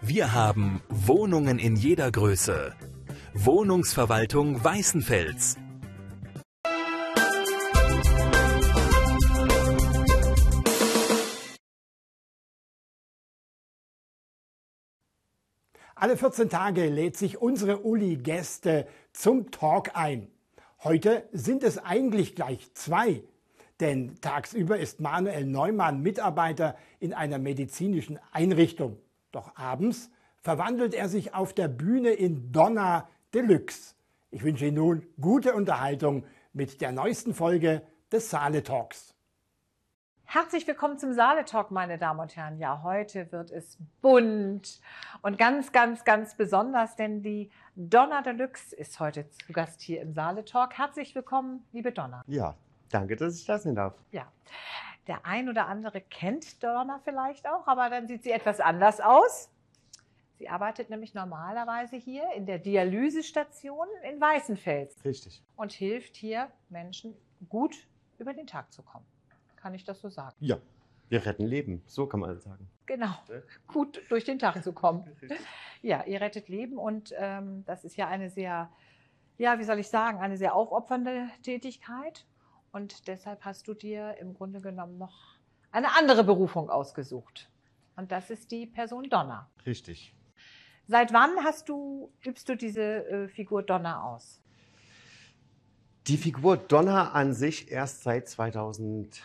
Wir haben Wohnungen in jeder Größe. Wohnungsverwaltung Weißenfels. Alle 14 Tage lädt sich unsere Uli Gäste zum Talk ein. Heute sind es eigentlich gleich 2, denn tagsüber ist Manuel Neumann Mitarbeiter in einer medizinischen Einrichtung. Doch abends verwandelt er sich auf der Bühne in Donna Deluxe. Ich wünsche Ihnen nun gute Unterhaltung mit der neuesten Folge des Saale Talks. Herzlich willkommen zum Saale Talk, meine Damen und Herren. Ja, heute wird es bunt und ganz, ganz, ganz besonders, denn die Donna Deluxe ist heute zu Gast hier im Saale Talk. Herzlich willkommen, liebe Donna. Ja, danke, dass ich das sein darf. Ja, der ein oder andere kennt Donna vielleicht auch, aber dann sieht sie etwas anders aus. Sie arbeitet nämlich normalerweise hier in der Dialysestation in Weißenfels. Richtig. Und hilft hier Menschen gut über den Tag zu kommen. Kann ich das so sagen? Ja, wir retten Leben, so kann man sagen. Genau, gut durch den Tag zu kommen. Ja, ihr rettet Leben und das ist ja eine sehr, ja, wie soll ich sagen, eine sehr aufopfernde Tätigkeit. Und deshalb hast du dir im Grunde genommen noch eine andere Berufung ausgesucht. Und das ist die Person Donna. Richtig. Seit wann übst du diese Figur Donna aus? Die Figur Donna an sich erst seit 2011.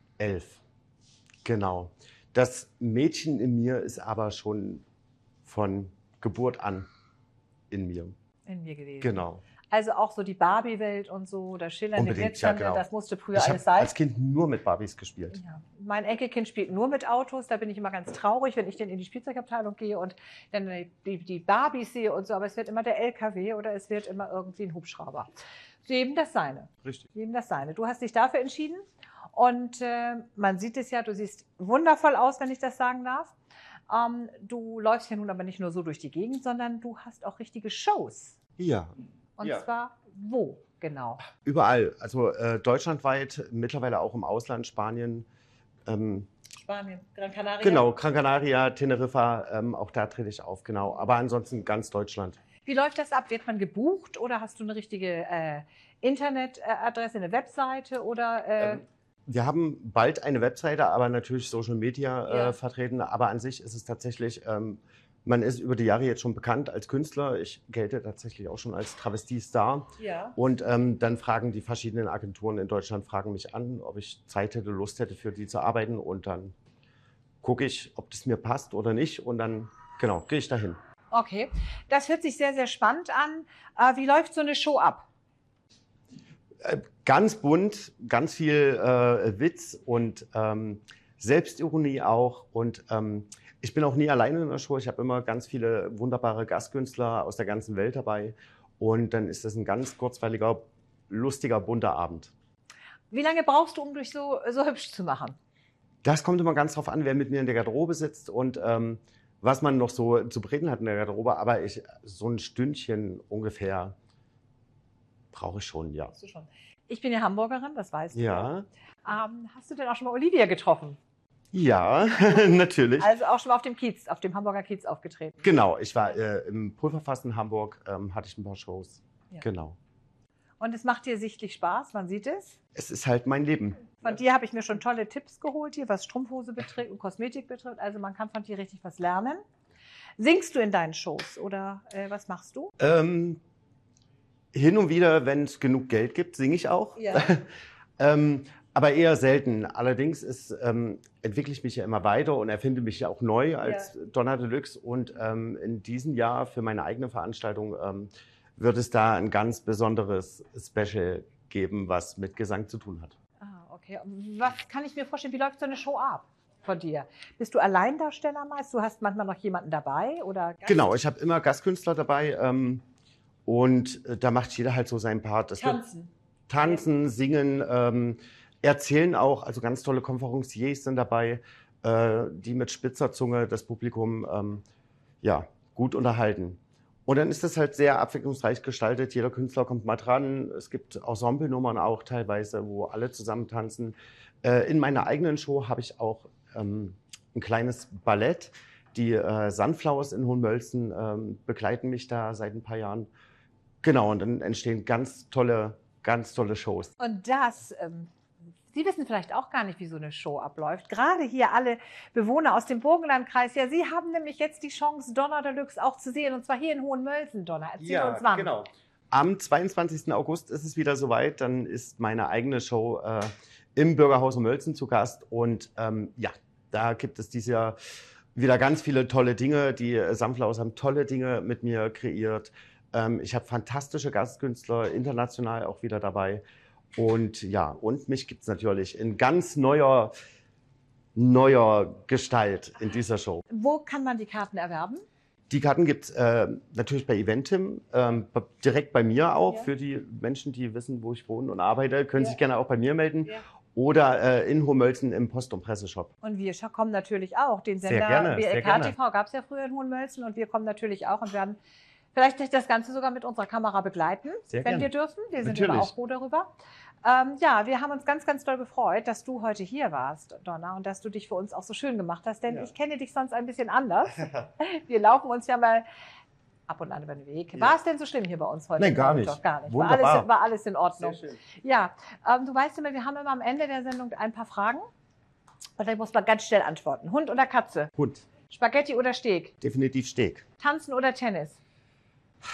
Genau. Das Mädchen in mir ist aber schon von Geburt an in mir. In mir gewesen. Genau. Also auch so die Barbie-Welt und so, das schillernde, glitzernde, ja, genau. Das musste früher ich alles sein. Ich habe als Kind nur mit Barbies gespielt. Ja. Mein Enkelkind spielt nur mit Autos, da bin ich immer ganz traurig, wenn ich dann in die Spielzeugabteilung gehe und dann die Barbies sehe und so, aber es wird immer der LKW oder es wird immer irgendwie ein Hubschrauber. Jedem das Seine. Richtig. Jedem das Seine. Du hast dich dafür entschieden und man sieht es ja, du siehst wundervoll aus, wenn ich das sagen darf. Du läufst ja nun aber nicht nur so durch die Gegend, sondern du hast auch richtige Shows. Ja. Und zwar wo genau? Überall, also deutschlandweit, mittlerweile auch im Ausland, Spanien. Spanien, Gran Canaria. Genau, Gran Canaria, Teneriffa, auch da trete ich auf, genau. Aber ansonsten ganz Deutschland. Wie läuft das ab? Wird man gebucht oder hast du eine richtige Internetadresse, eine Webseite oder? Wir haben bald eine Webseite, aber natürlich Social Media Ja. vertreten. Aber an sich ist es tatsächlich, man ist über die Jahre jetzt schon bekannt als Künstler. Ich gelte tatsächlich auch schon als Travestie-Star. Ja. Und dann fragen die verschiedenen Agenturen in Deutschland fragen mich an, ob ich Zeit hätte, Lust hätte, für die zu arbeiten. Und dann gucke ich, ob das mir passt oder nicht. Und dann, genau, gehe ich dahin. Okay, das hört sich sehr, sehr spannend an. Wie läuft so eine Show ab? Ganz bunt, ganz viel Witz und Selbstironie auch. Und ich bin auch nie alleine in der Show. Ich habe immer ganz viele wunderbare Gastkünstler aus der ganzen Welt dabei. Und dann ist das ein ganz kurzweiliger, lustiger, bunter Abend. Wie lange brauchst du, um dich so hübsch zu machen? Das kommt immer ganz drauf an, wer mit mir in der Garderobe sitzt und was man noch so zu bereden hat in der Garderobe. Aber so ein Stündchen ungefähr brauche ich schon, ja. Hast du schon. Ich bin ja Hamburgerin, das weißt du. Ja. Hast du denn auch schon mal Olivia getroffen? Ja, natürlich. Also auch schon mal auf dem Kiez, auf dem Hamburger Kiez aufgetreten? Genau, ich war im Pulverfass in Hamburg, hatte ich ein paar Shows. Ja. Genau. Und es macht dir sichtlich Spaß, man sieht es. Es ist halt mein Leben. Von dir habe ich mir schon tolle Tipps geholt hier, was Strumpfhose betrifft und Kosmetik betrifft. Also man kann von dir richtig was lernen. Singst du in deinen Shows oder was machst du? Hin und wieder, wenn es genug Geld gibt, singe ich auch. Ja. Aber eher selten. Allerdings entwickle ich mich ja immer weiter und erfinde mich ja auch neu als Donna Deluxe. Und in diesem Jahr für meine eigene Veranstaltung wird es da ein ganz besonderes Special geben, was mit Gesang zu tun hat. Ah, okay. Was kann ich mir vorstellen, wie läuft so eine Show ab von dir? Bist du Alleindarsteller meist? Du hast manchmal noch jemanden dabei? Oder Gast? Genau, ich habe immer Gastkünstler dabei und da macht jeder halt so seinen Part. Tanzen, singen, erzählen auch, also ganz tolle Konferenciers sind dabei, die mit spitzer Zunge das Publikum gut unterhalten. Und dann ist das halt sehr abwechslungsreich gestaltet. Jeder Künstler kommt mal dran. Es gibt Ensemblenummern auch teilweise, wo alle zusammen tanzen. In meiner eigenen Show habe ich auch ein kleines Ballett. Die Sunflowers in Hohenmölzen begleiten mich da seit ein paar Jahren. Genau, und dann entstehen ganz tolle Shows. Und das, Sie wissen vielleicht auch gar nicht, wie so eine Show abläuft. Gerade hier alle Bewohner aus dem Burgenlandkreis. Ja, Sie haben nämlich jetzt die Chance, Donner Deluxe auch zu sehen. Und zwar hier in Hohenmölzen, Donner. Erzähl uns wann. Genau. Am 22. August ist es wieder soweit. Dann ist meine eigene Show im Bürgerhaus Hohenmölzen zu Gast. Und ja, da gibt es dieses Jahr wieder ganz viele tolle Dinge. Die Sunflowers haben tolle Dinge mit mir kreiert. Ich habe fantastische Gastkünstler, international auch wieder dabei. Und ja, und mich gibt es natürlich in ganz neuer Gestalt in dieser Show. Wo kann man die Karten erwerben? Die Karten gibt es natürlich bei Eventim, direkt bei mir auch. Ja. Für die Menschen, die wissen, wo ich wohne und arbeite, können sich gerne auch bei mir melden. Ja. Oder in Hohenmölzen im Post- und Presseshop. Und wir kommen natürlich auch. Den Sender sehr gerne. BLK-TV gab es ja früher in Hohenmölzen. Und wir kommen natürlich auch und werden vielleicht das Ganze sogar mit unserer Kamera begleiten, Sehr wenn gerne. wir dürfen. Wir sind Natürlich. immer auch froh darüber. Ja, wir haben uns ganz, ganz doll gefreut, dass du heute hier warst, Donna, und dass du dich für uns auch so schön gemacht hast, denn ich kenne dich sonst ein bisschen anders. Wir laufen uns ja mal ab und an über den Weg. War es denn so schlimm hier bei uns heute? Nein, gar nicht. Gar nicht. Wunderbar. War alles in Ordnung. Sehr schön. Ja, du weißt immer, wir haben immer am Ende der Sendung ein paar Fragen. Und da muss man ganz schnell antworten. Hund oder Katze? Hund. Spaghetti oder Steak? Definitiv Steak. Tanzen oder Tennis?